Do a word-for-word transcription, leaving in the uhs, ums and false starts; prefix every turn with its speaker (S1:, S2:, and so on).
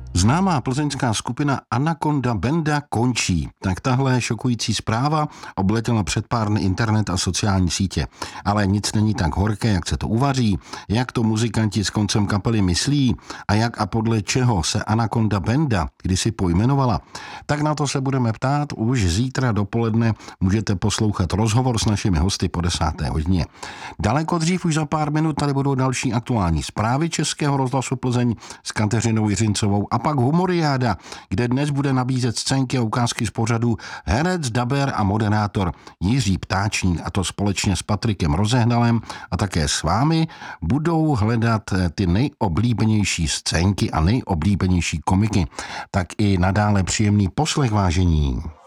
S1: Známá plzeňská skupina Anaconda Banda končí. Tak tahle šokující zpráva obletěla před pár dny internet a sociální sítě. Ale nic není tak horké, jak se to uvaří, jak to muzikanti s koncem kapely myslí a jak a podle čeho se Anaconda Banda kdysi pojmenovala. Tak na to se budeme ptát už zítra dopoledne. Můžete poslouchat rozhovor s našimi hosty po desáté hodině. Daleko dřív, už za pár minut, tady budou další aktuální zprávy Českého rozhlasu Plzeň s Kateřinou Jiřincovou a pak Humoriáda, kde dnes bude nabízet scénky a ukázky z pořadu herec, daber a moderátor Jiří Ptáčník, a to společně s Patrikem Rozehnalem a také s vámi budou hledat ty nejoblíbenější scénky a nejoblíbenější komiky. Tak i nadále příjemný poslech, vážení.